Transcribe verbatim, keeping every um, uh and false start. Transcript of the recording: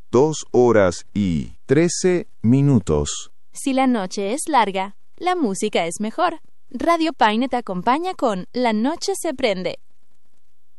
dos horas y trece minutos. Si la noche es larga, la música es mejor. Radio Paine te acompaña con La Noche se prende.